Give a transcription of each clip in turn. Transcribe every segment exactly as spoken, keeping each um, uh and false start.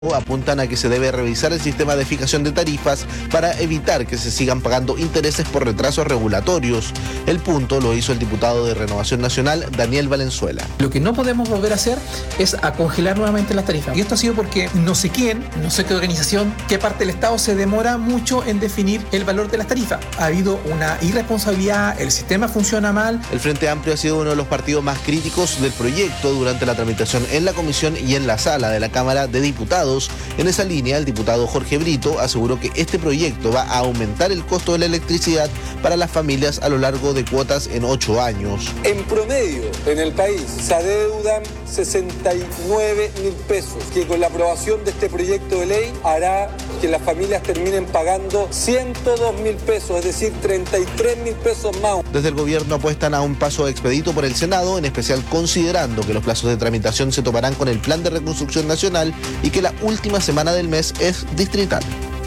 apuntan a que se debe revisar el sistema de fijación de tarifas para evitar que se sigan pagando intereses por retrasos regulatorios. El punto lo hizo el diputado de Renovación Nacional, Daniel Valenzuela. Lo que no podemos volver a hacer es a congelar nuevamente las tarifas. Y esto ha sido porque no sé quién, no sé qué organización, qué parte del Estado se demora mucho en definir el valor de las tarifas. Ha habido una irresponsabilidad, el sistema funciona mal. El Frente Amplio ha sido uno de los partidos más críticos del proyecto durante la tramitación en la comisión y en la sala de la Cámara de Diputados. En esa línea, el diputado Jorge Brito aseguró que este proyecto va a aumentar el costo de la electricidad para las familias a lo largo de cuotas en ocho años. En promedio, en el país, se adeudan sesenta y nueve mil pesos, que con la aprobación de este proyecto de ley hará que las familias terminen pagando ciento dos mil pesos, es decir, treinta y tres mil pesos más. Desde el gobierno apuestan a un paso expedito por el Senado, en especial considerando que los plazos de tramitación se toparán con el Plan de Reconstrucción Nacional y que la última semana del mes es distrital.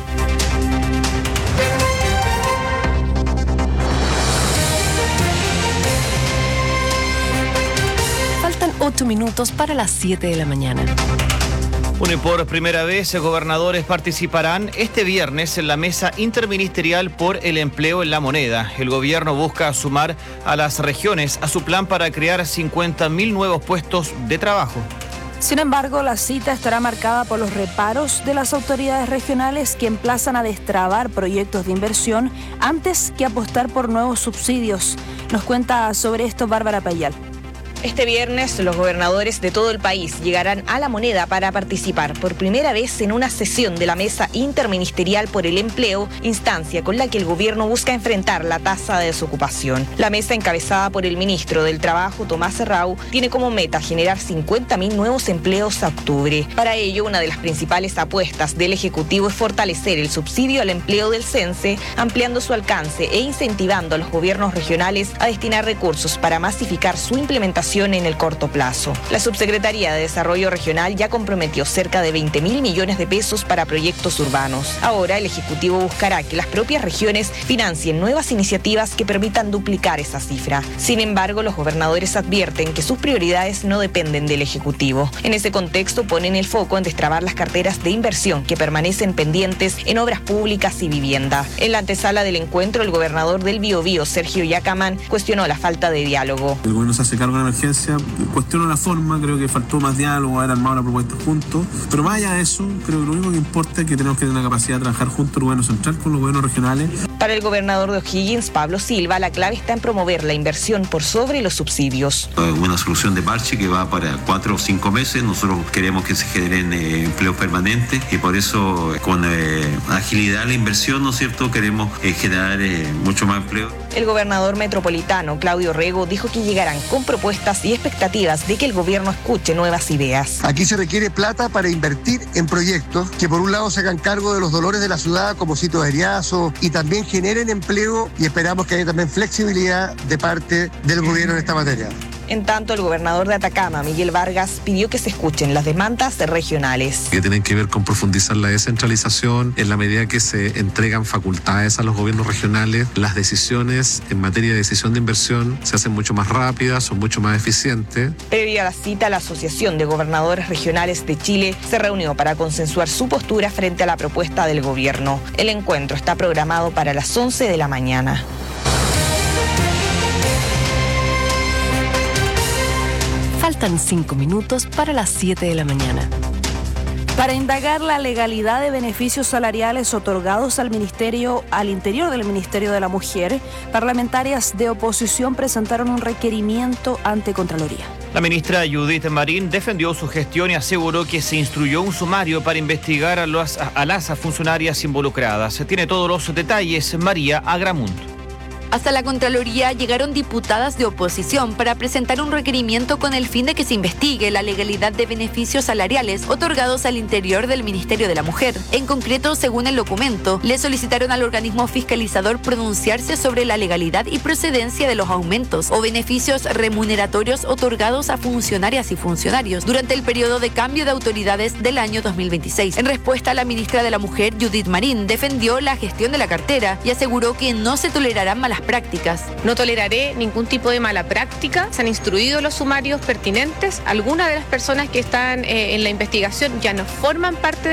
Faltan ocho minutos para las siete de la mañana. Bueno, y por primera vez, gobernadores participarán este viernes en la mesa interministerial por el empleo en La Moneda. El gobierno busca sumar a las regiones a su plan para crear cincuenta mil nuevos puestos de trabajo. Sin embargo, la cita estará marcada por los reparos de las autoridades regionales que emplazan a destrabar proyectos de inversión antes que apostar por nuevos subsidios. Nos cuenta sobre esto Bárbara Payal. Este viernes, los gobernadores de todo el país llegarán a La Moneda para participar por primera vez en una sesión de la Mesa Interministerial por el Empleo, instancia con la que el gobierno busca enfrentar la tasa de desocupación. La mesa, encabezada por el ministro del Trabajo, Tomás Serrao, tiene como meta generar cincuenta mil nuevos empleos a octubre. Para ello, una de las principales apuestas del Ejecutivo es fortalecer el subsidio al empleo del CENSE, ampliando su alcance e incentivando a los gobiernos regionales a destinar recursos para masificar su implementación en el corto plazo. La Subsecretaría de Desarrollo Regional ya comprometió cerca de veinte mil millones de pesos para proyectos urbanos. Ahora el Ejecutivo buscará que las propias regiones financien nuevas iniciativas que permitan duplicar esa cifra. Sin embargo, los gobernadores advierten que sus prioridades no dependen del Ejecutivo. En ese contexto ponen el foco en destrabar las carteras de inversión que permanecen pendientes en obras públicas y vivienda. En la antesala del encuentro, el gobernador del Biobío, Sergio Yacamán, cuestionó la falta de diálogo. El gobierno se hace cargo de la emergencia, cuestiono la forma, creo que faltó más diálogo, haber armado una propuesta juntos, pero más allá de eso, creo que lo único que importa es que tenemos que tener la capacidad de trabajar juntos el gobierno central con los gobiernos regionales. Para el gobernador de O'Higgins, Pablo Silva, la clave está en promover la inversión por sobre los subsidios. Una solución de parche que va para cuatro o cinco meses, nosotros queremos que se generen eh, empleos permanentes y por eso con eh, agilidad la inversión, ¿no es cierto?, queremos eh, generar eh, mucho más empleo. El gobernador metropolitano, Claudio Rego, dijo que llegarán con propuestas y expectativas de que el gobierno escuche nuevas ideas. Aquí se requiere plata para invertir en proyectos que por un lado se hagan cargo de los dolores de la ciudad como Sito de Eriazo y también generen empleo, y esperamos que haya también flexibilidad de parte del gobierno en esta materia. En tanto, el gobernador de Atacama, Miguel Vargas, pidió que se escuchen las demandas regionales. Que tienen que ver con profundizar la descentralización en la medida que se entregan facultades a los gobiernos regionales. Las decisiones en materia de decisión de inversión se hacen mucho más rápidas, son mucho más eficientes. Previo a la cita, la Asociación de Gobernadores Regionales de Chile se reunió para consensuar su postura frente a la propuesta del gobierno. El encuentro está programado para las once de la mañana. Faltan cinco minutos para las siete de la mañana. Para indagar la legalidad de beneficios salariales otorgados al ministerio, al interior del Ministerio de la Mujer, parlamentarias de oposición presentaron un requerimiento ante Contraloría. La ministra Judith Marín defendió su gestión y aseguró que se instruyó un sumario para investigar a, los, a las funcionarias involucradas. Tiene todos los detalles María Agramunt. Hasta la Contraloría llegaron diputadas de oposición para presentar un requerimiento con el fin de que se investigue la legalidad de beneficios salariales otorgados al interior del Ministerio de la Mujer. En concreto, según el documento, le solicitaron al organismo fiscalizador pronunciarse sobre la legalidad y procedencia de los aumentos o beneficios remuneratorios otorgados a funcionarias y funcionarios durante el periodo de cambio de autoridades del año dos mil veintiséis. En respuesta, la ministra de la Mujer, Judith Marín, defendió la gestión de la cartera y aseguró que no se tolerarán malas prácticas. No toleraré ningún tipo de mala práctica. Se han instruido los sumarios pertinentes. Algunas de las personas que están eh, en la investigación ya no forman parte de